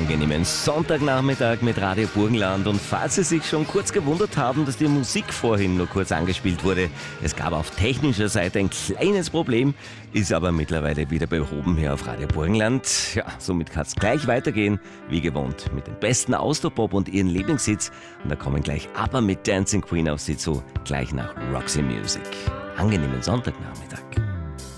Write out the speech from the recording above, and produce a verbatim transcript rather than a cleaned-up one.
angenehmen Sonntagnachmittag mit Radio Burgenland. Und falls Sie sich schon kurz gewundert haben, dass die Musik vorhin nur kurz angespielt wurde, es gab auf technischer Seite ein kleines Problem, ist aber mittlerweile wieder behoben hier auf Radio Burgenland. Ja, somit kann es gleich weitergehen, wie gewohnt, mit dem besten Austropop und Ihren Lieblingshits. Und da kommen gleich ABBA mit Dancing Queen auf Sie zu, gleich nach Roxy Music. Angenehmen Sonntagnachmittag.